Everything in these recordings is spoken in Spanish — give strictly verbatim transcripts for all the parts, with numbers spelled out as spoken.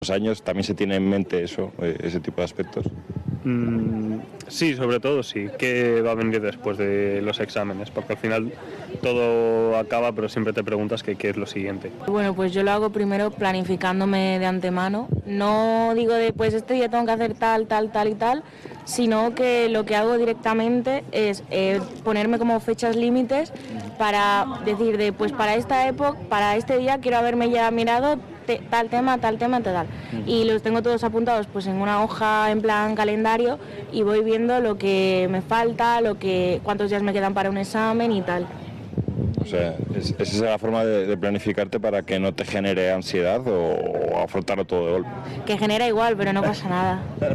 años también se tiene en mente eso, ese tipo de aspectos. Mm, sí, sobre todo sí, qué va a venir después de los exámenes, porque al final todo acaba, pero siempre te preguntas que qué es lo siguiente. Bueno, pues yo lo hago primero planificándome de antemano, no digo de pues este día tengo que hacer tal, tal, tal y tal, sino que lo que hago directamente es eh, ponerme como fechas límites para decir de pues para esta época, para este día quiero haberme ya mirado te, tal tema, tal tema, tal, y los tengo todos apuntados pues en una hoja en plan calendario y voy viendo lo que me falta, lo que cuántos días me quedan para un examen y tal. O sea, ¿es, ¿es esa la forma de, de planificarte para que no te genere ansiedad o, o afrontarlo todo de golpe? Que genera igual, pero no pasa nada.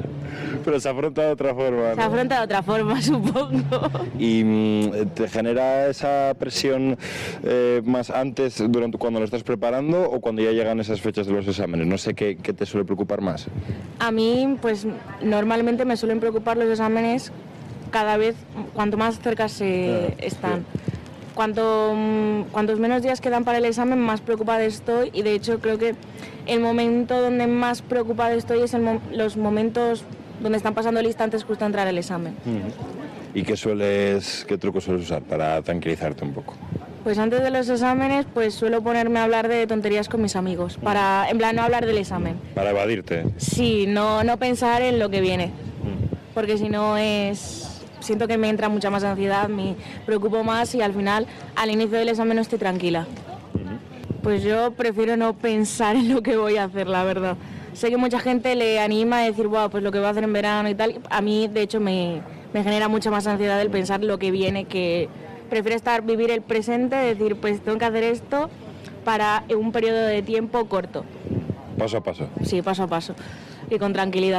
Pero se afronta de otra forma, ¿no? Se afronta de otra forma, supongo. ¿Y mm, te genera esa presión eh, más antes, durante cuando lo estás preparando o cuando ya llegan esas fechas de los exámenes? No sé qué, qué te suele preocupar más. A mí, pues normalmente me suelen preocupar los exámenes cada vez, cuanto más cerca se ah, están. Sí. Cuanto, cuantos menos días quedan para el examen, más preocupada estoy, y de hecho creo que el momento donde más preocupada estoy es en los momentos donde están pasando lista antes justo de entrar al examen. ¿Y qué sueles, qué trucos sueles usar para tranquilizarte un poco? Pues antes de los exámenes, pues suelo ponerme a hablar de tonterías con mis amigos, para, en plan, no hablar del examen. Para evadirte. Sí, no, no pensar en lo que viene, porque si no es... Siento que me entra mucha más ansiedad, me preocupo más y al final, al inicio del examen no estoy tranquila. Uh-huh. Pues yo prefiero no pensar en lo que voy a hacer, la verdad. Sé que mucha gente le anima a decir, wow, pues lo que voy a hacer en verano y tal. A mí, de hecho, me, me genera mucha más ansiedad el pensar lo que viene, que prefiero estar, vivir el presente, decir, pues tengo que hacer esto para un periodo de tiempo corto. Paso a paso. Sí, paso a paso. Y con tranquilidad.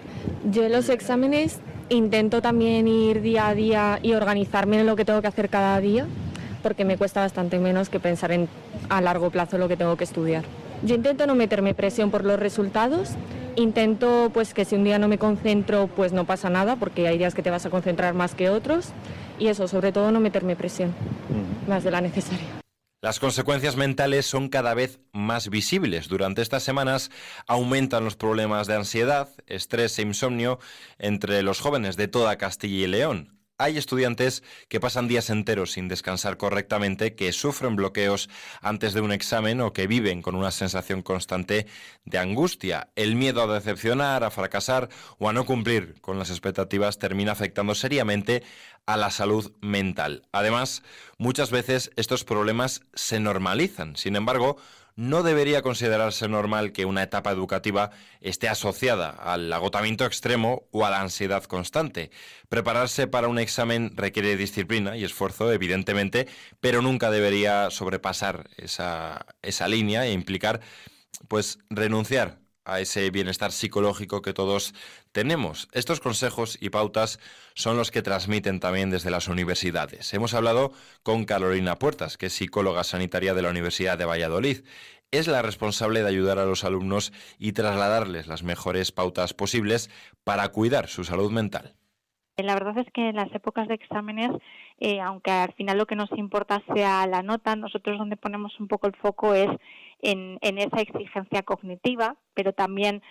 Yo en los exámenes intento también ir día a día y organizarme en lo que tengo que hacer cada día, porque me cuesta bastante menos que pensar en a largo plazo lo que tengo que estudiar. Yo intento no meterme presión por los resultados, intento pues que si un día no me concentro pues no pasa nada, porque hay días que te vas a concentrar más que otros, y eso, sobre todo no meterme presión, uh-huh. más de la necesaria. Las consecuencias mentales son cada vez más visibles. Durante estas semanas aumentan los problemas de ansiedad, estrés e insomnio entre los jóvenes de toda Castilla y León. Hay estudiantes que pasan días enteros sin descansar correctamente, que sufren bloqueos antes de un examen o que viven con una sensación constante de angustia. El miedo a decepcionar, a fracasar o a no cumplir con las expectativas termina afectando seriamente a la salud mental. Además, muchas veces estos problemas se normalizan. Sin embargo, no debería considerarse normal que una etapa educativa esté asociada al agotamiento extremo o a la ansiedad constante. Prepararse para un examen requiere disciplina y esfuerzo, evidentemente, pero nunca debería sobrepasar esa, esa línea e implicar, pues, renunciar a ese bienestar psicológico que todos tenemos. Estos consejos y pautas son los que transmiten también desde las universidades. Hemos hablado con Carolina Puertas, que es psicóloga sanitaria de la Universidad de Valladolid. Es la responsable de ayudar a los alumnos y trasladarles las mejores pautas posibles para cuidar su salud mental. La verdad es que en las épocas de exámenes, eh, aunque al final lo que nos importa sea la nota, nosotros donde ponemos un poco el foco es en, en esa exigencia cognitiva, pero también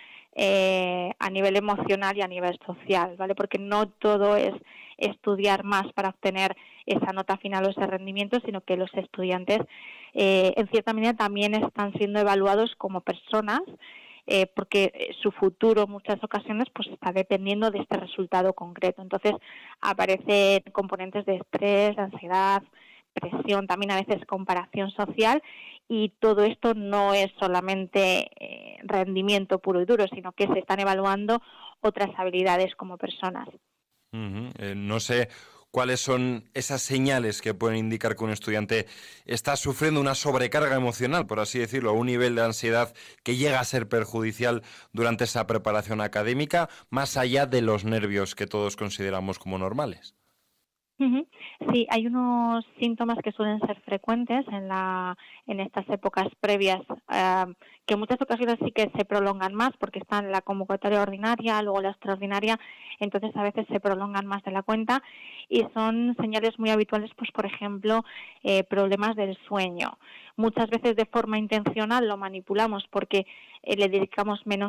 eh, a nivel emocional y a nivel social, ¿vale? Porque no todo es estudiar más para obtener esa nota final o ese rendimiento, sino que los estudiantes, eh, en cierta medida, también están siendo evaluados como personas, Eh, porque su futuro en muchas ocasiones pues está dependiendo de este resultado concreto. Entonces aparecen componentes de estrés, de ansiedad, presión, también a veces comparación social, y todo esto no es solamente eh, rendimiento puro y duro, sino que se están evaluando otras habilidades como personas. Uh-huh. Eh, no sé cuáles son esas señales que pueden indicar que un estudiante está sufriendo una sobrecarga emocional, por así decirlo, un nivel de ansiedad que llega a ser perjudicial durante esa preparación académica, más allá de los nervios que todos consideramos como normales. Ujú. Sí, hay unos síntomas que suelen ser frecuentes en la en estas épocas previas, eh, que en muchas ocasiones sí que se prolongan más porque están la convocatoria ordinaria, luego la extraordinaria, entonces a veces se prolongan más de la cuenta y son señales muy habituales, pues por ejemplo, eh, problemas del sueño. Muchas veces de forma intencional lo manipulamos porque eh, le dedicamos menos